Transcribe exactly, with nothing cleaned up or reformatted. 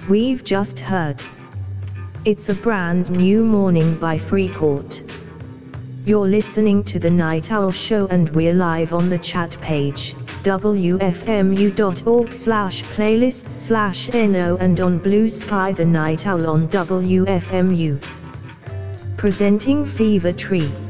we've just heard. It's a brand new morning by Freeport. You're listening to the Night Owl Show and we're live on the chat page, w f m u dot org slash playlists slash no, and on Blue Sky the Night Owl on W F M U. Presenting Fever Tree.